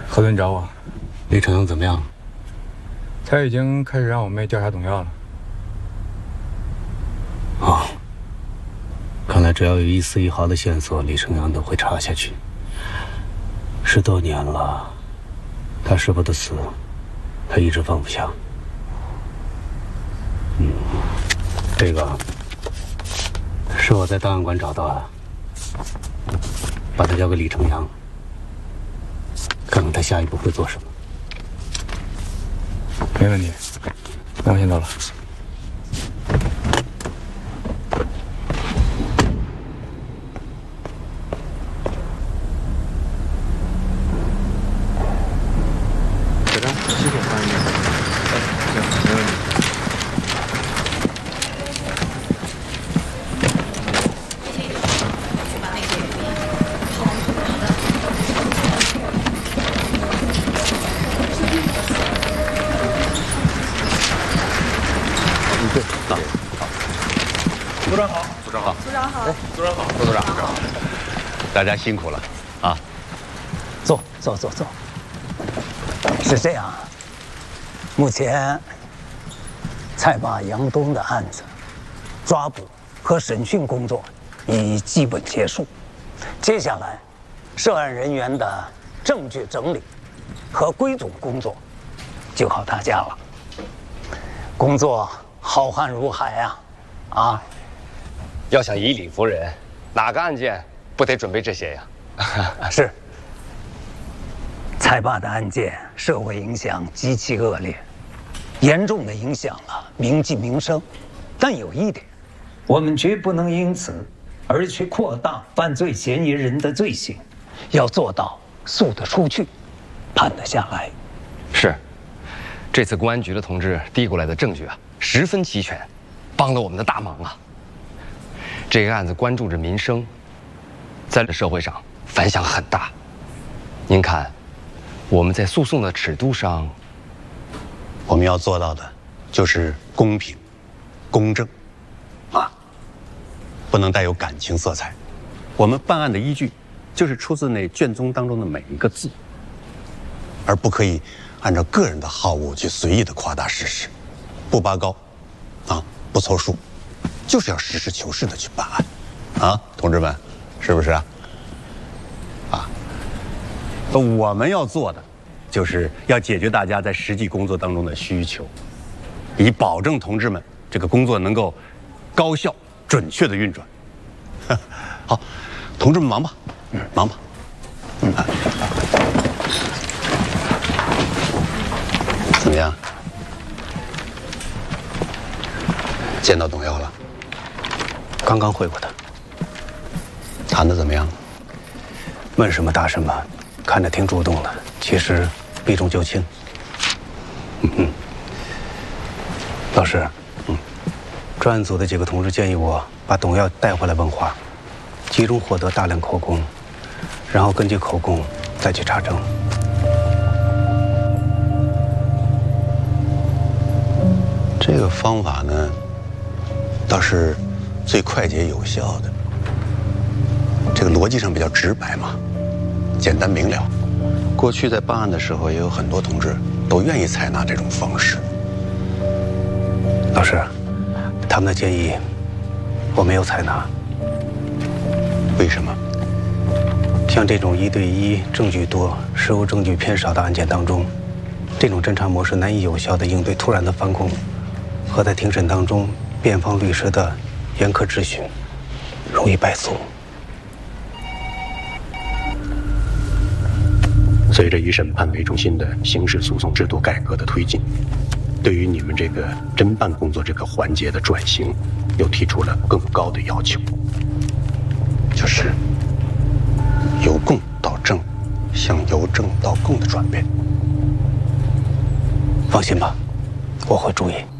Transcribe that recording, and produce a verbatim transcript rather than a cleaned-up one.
何总找我， 李成阳怎么样？ 他已经开始让我妹调查董耀了。 哦，看来只要有一丝一毫的线索，李成阳都会查下去。十多年了，他师傅的死，他一直放不下。嗯，这个是我在档案馆找到的，把它交给李成阳，看看他下一步会做什么。 没问题，那我先走了。 小张，七点半一点。行，没问题。 组长好， 组长好， 组长好， 组长好，副组长好，大家辛苦了啊！ 坐坐坐坐。是这样，目前蔡坝杨东的案子抓捕和审讯工作已基本结束，接下来涉案人员的证据整理和归总工作就靠大家了。工作浩瀚如海啊，啊！ 要想以理服人，哪个案件不得准备这些呀？ 是。蔡坝的案件社会影响极其恶劣，严重的影响了民计民生。但有一点，我们绝不能因此而去扩大犯罪嫌疑人的罪行，要做到诉得出去，判得下来。 是，这次公安局的同志递过来的证据啊，十分齐全，帮了我们的大忙啊。这个案子关注着民生，在这社会上反响很大。您看，我们在诉讼的尺度上， 我们要做到的就是公平、公正，啊，不能带有感情色彩。我们办案的依据就是出自那卷宗当中的每一个字，而不可以按照个人的好恶去随意的夸大事实，不拔高，啊，不凑数。就是要实事求是的去办案，啊，同志们，是不是啊？啊，我们要做的，就是要解决大家在实际工作当中的需求，以保证同志们这个工作能够高效、准确的运转。好，同志们忙吧，嗯，忙吧，嗯，啊、怎么样？见到董耀了？刚刚会过他，谈得怎么样？问什么答什么，看着挺主动的，其实避重就轻。嗯嗯。老师，嗯，专案组的几个同志建议我把董耀带回来问话，集中获得大量口供，然后根据口供再去查证。这个方法呢，倒是最快捷有效的，这个逻辑上比较直白嘛，简单明了。过去在办案的时候，也有很多同志都愿意采纳这种方式。老师，他们的建议我没有采纳。为什么？像这种一对一证据多、实物证据偏少的案件当中，这种侦查模式难以有效地应对突然的翻供，和在庭审当中辩方律师的严苛质询，容易败诉。 随着以审判为中心的刑事诉讼制度改革的推进，对于你们这个侦办工作这个环节的转型，又提出了更高的要求， 就是由共到正，向由正到共的转变。放心吧，我会注意。